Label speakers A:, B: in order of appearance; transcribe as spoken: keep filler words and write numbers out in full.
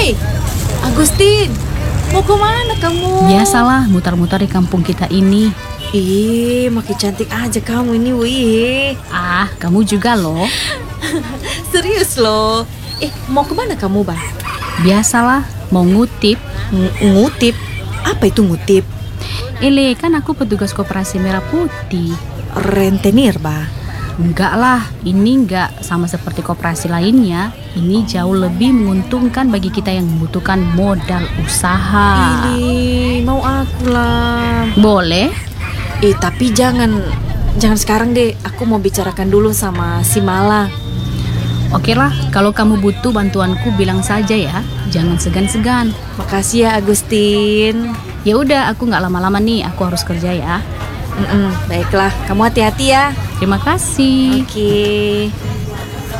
A: Hei, Agustin, mau kemana kamu?
B: Biasalah mutar-mutar di kampung kita ini.
A: Ih, makin cantik aja kamu ini, wih.
B: Ah, kamu juga loh.
A: Serius loh. Eh, mau kemana kamu, Bang?
B: Biasalah, mau ngutip.
A: Ng- ngutip? Apa itu ngutip?
B: Ele, kan aku petugas koperasi merah putih.
A: Rentenir, Bang.
B: Enggak lah, ini enggak sama seperti koperasi lainnya. Ini jauh lebih menguntungkan bagi kita yang membutuhkan modal usaha.
A: Ini mau aku lah.
B: Boleh?
A: Eh, tapi jangan jangan sekarang deh. Aku mau bicarakan dulu sama si Mala.
B: Oke lah, kalau kamu butuh bantuanku bilang saja ya. Jangan segan-segan.
A: Makasih ya, Agustin.
B: Ya udah, aku nggak lama-lama nih. Aku harus kerja ya.
A: Mm-mm, baiklah, kamu hati-hati ya.
B: Terima kasih.
A: Oke.